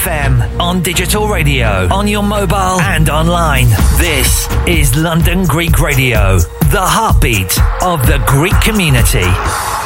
FM, on digital radio, on your mobile and online. This is London Greek Radio, the heartbeat of the Greek community.